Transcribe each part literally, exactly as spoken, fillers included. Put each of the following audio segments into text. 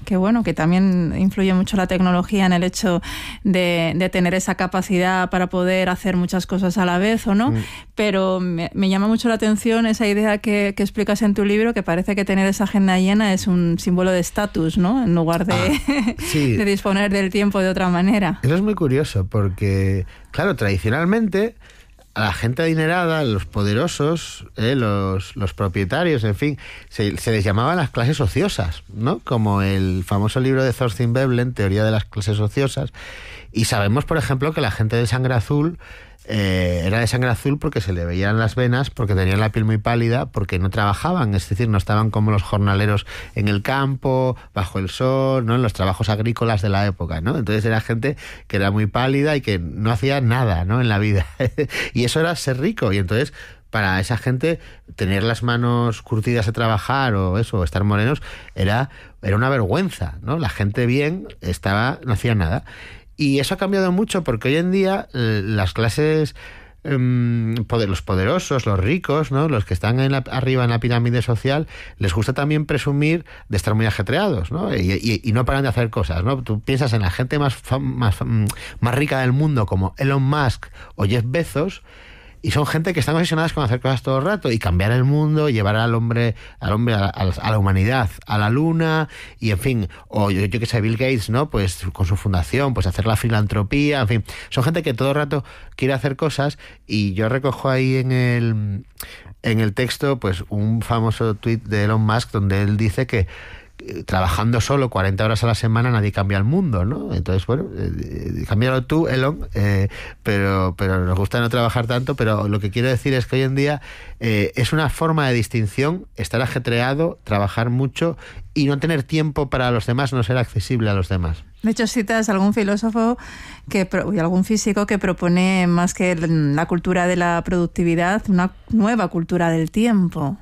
que bueno, que también influye mucho la tecnología en el hecho de, de tener esa capacidad para poder hacer muchas cosas a la vez, ¿o no? Mm. Pero me, me llama mucho la atención esa idea que, que explicas en tu libro, que parece que tener esa agenda llena es un símbolo de estatus, ¿no? En lugar de, ah, sí. de disponer del tiempo de otra manera. Eso es muy curioso, porque, claro, tradicionalmente a la gente adinerada, los poderosos, eh, los, los propietarios, en fin, se, se les llamaban las clases ociosas, ¿no? Como el famoso libro de Thorstein Veblen, Teoría de las clases ociosas. Y sabemos, por ejemplo, que la gente de sangre azul eh, era de sangre azul porque se le veían las venas, porque tenían la piel muy pálida, porque no trabajaban, es decir, no estaban como los jornaleros en el campo, bajo el sol, ¿no? En los trabajos agrícolas de la época, ¿no? Entonces era gente que era muy pálida y que no hacía nada, ¿no? En la vida. Y eso era ser rico, y entonces para esa gente tener las manos curtidas a trabajar o eso, o estar morenos, era, era una vergüenza, ¿no? La gente bien estaba, no hacía nada. Y eso ha cambiado mucho porque hoy en día eh, las clases, eh, poder, los poderosos, los ricos, ¿no? Los que están en la, arriba en la pirámide social, les gusta también presumir de estar muy ajetreados, ¿no? Y, y, y no paran de hacer cosas, ¿no? Tú piensas en la gente más, más, más rica del mundo como Elon Musk o Jeff Bezos, y son gente que están obsesionadas con hacer cosas todo el rato y cambiar el mundo, llevar al hombre, al hombre a, a, a la humanidad, a la luna, y en fin, o yo, yo que sé, Bill Gates, ¿no? Pues con su fundación, pues hacer la filantropía, en fin, son gente que todo el rato quiere hacer cosas, y yo recojo ahí en el en el texto pues un famoso tuit de Elon Musk donde él dice que trabajando solo cuarenta horas a la semana nadie cambia el mundo, ¿no? Entonces, bueno, eh, cámbialo tú, Elon, eh, pero, pero nos gusta no trabajar tanto, pero lo que quiero decir es que hoy en día eh, es una forma de distinción estar ajetreado, trabajar mucho y no tener tiempo para los demás, no ser accesible a los demás. De hecho, citas algún filósofo que, y algún físico que propone, más que la cultura de la productividad, una nueva cultura del tiempo.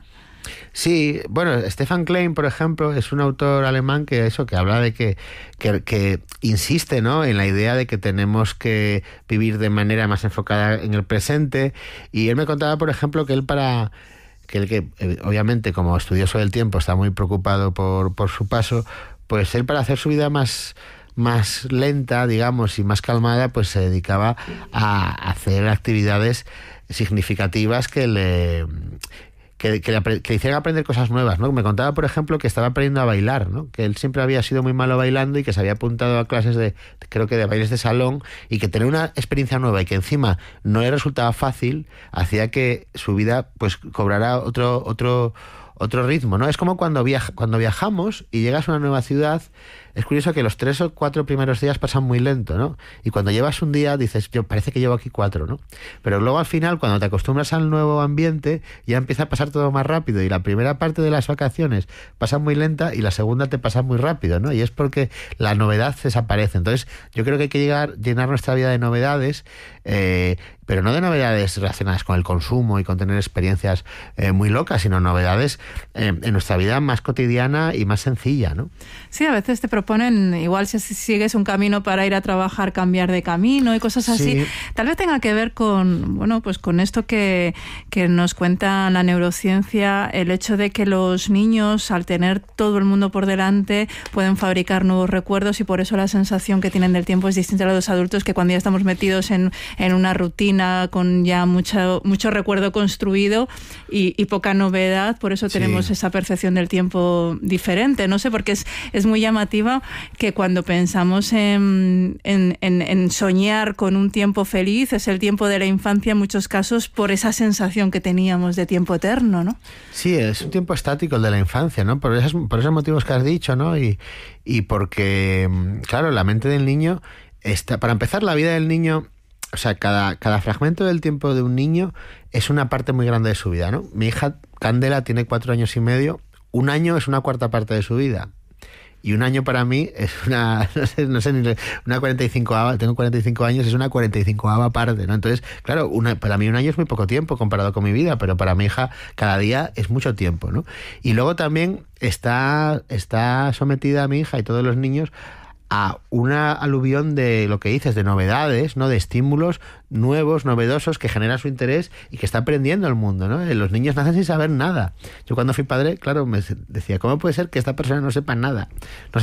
Sí, bueno, Stefan Klein, por ejemplo, es un autor alemán que eso, que habla de que, que, que insiste, ¿no?, en la idea de que tenemos que vivir de manera más enfocada en el presente. Y él me contaba, por ejemplo, que él para que él que obviamente como estudioso del tiempo está muy preocupado por, por su paso, pues él para hacer su vida más más lenta, digamos, y más calmada, pues se dedicaba a hacer actividades significativas que le Que, que, le, que le hicieran aprender cosas nuevas, ¿no? Me contaba, por ejemplo, que estaba aprendiendo a bailar, ¿no? Que él siempre había sido muy malo bailando y que se había apuntado a clases de, creo que de bailes de salón, y que tener una experiencia nueva y que encima no le resultaba fácil, hacía que su vida pues cobrara otro otro otro ritmo, ¿no? Es como cuando viaja, cuando viajamos y llegas a una nueva ciudad. Es curioso que los tres o cuatro primeros días pasan muy lento, ¿no? Y cuando llevas un día dices, yo parece que llevo aquí cuatro, ¿no? Pero luego al final, cuando te acostumbras al nuevo ambiente, ya empieza a pasar todo más rápido, y la primera parte de las vacaciones pasa muy lenta y la segunda te pasa muy rápido, ¿no? Y es porque la novedad desaparece. Entonces, yo creo que hay que llegar, llenar nuestra vida de novedades, eh, pero no de novedades relacionadas con el consumo y con tener experiencias eh, muy locas, sino novedades eh, en nuestra vida más cotidiana y más sencilla, ¿no? Sí, a veces te proponen, igual si sigues un camino para ir a trabajar, cambiar de camino y cosas así. Sí. Tal vez tenga que ver con, bueno, pues con esto que, que nos cuenta la neurociencia, el hecho de que los niños, al tener todo el mundo por delante, pueden fabricar nuevos recuerdos, y por eso la sensación que tienen del tiempo es distinta a la de los adultos, que cuando ya estamos metidos en, en una rutina con ya mucho, mucho recuerdo construido y, y poca novedad, por eso tenemos sí. esa percepción del tiempo diferente. No sé, porque es, es muy llamativa que cuando pensamos en, en, en, en soñar con un tiempo feliz, es el tiempo de la infancia en muchos casos, por esa sensación que teníamos de tiempo eterno, ¿no? Sí, es un tiempo estático el de la infancia, ¿no? Por esos, por esos motivos que has dicho, ¿no? Y, y porque, claro, la mente del niño está, para empezar, la vida del niño, o sea, cada, cada fragmento del tiempo de un niño es una parte muy grande de su vida, ¿no? Mi hija Candela tiene cuatro años y medio, un año es una cuarta parte de su vida. Y un año para mí es una, no sé, no sé ni una cuarenta y cinco, tengo cuarenta y cinco años, es una cuarenta y cinco parte, ¿no? Entonces, claro, una, para mí un año es muy poco tiempo comparado con mi vida, pero para mi hija cada día es mucho tiempo, ¿no? Y luego también está, está sometida mi hija y todos los niños a una aluvión de lo que dices, de novedades, ¿no? De estímulos nuevos, novedosos, que generan su interés y que está aprendiendo el mundo, ¿no? Los niños nacen sin saber nada. Yo cuando fui padre, claro, me decía, ¿cómo puede ser que esta persona no sepa nada? No